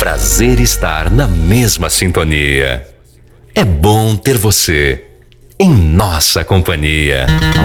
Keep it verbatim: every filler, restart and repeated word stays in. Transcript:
prazer estar na mesma sintonia. É bom ter você em nossa companhia.